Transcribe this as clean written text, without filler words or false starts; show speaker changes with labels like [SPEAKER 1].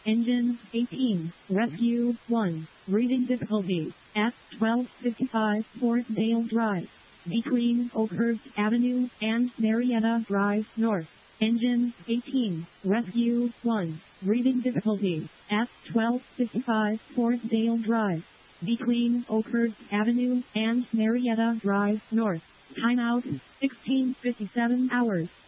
[SPEAKER 1] Engine 18. Rescue 1. Reading difficulty at 1255 Fort Dale Drive. Between Oakhurst Avenue and Marietta Drive North. Engine 18. Rescue 1. Reading difficulty at 1255 Fort Dale Drive. Between Oakhurst Avenue and Marietta Drive North. Timeout 16:57 hours.